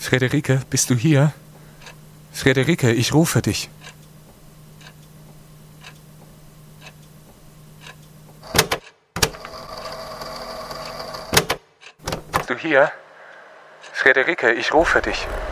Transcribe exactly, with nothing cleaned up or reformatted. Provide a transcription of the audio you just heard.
Friederike, bist du hier? Friederike, ich rufe dich. Bist du hier? Friederike, ich rufe dich.